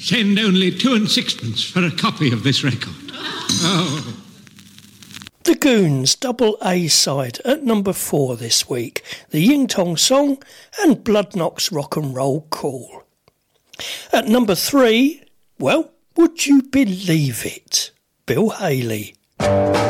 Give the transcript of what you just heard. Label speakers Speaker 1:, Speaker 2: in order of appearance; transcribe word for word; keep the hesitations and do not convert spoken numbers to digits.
Speaker 1: Send only two and sixpence for a copy of this record. Oh.
Speaker 2: The Goons double A side at number four this week. The Ying Tong Song and Bloodknock's Rock and Roll Call. At number three, well, would you believe it? Bill Haley.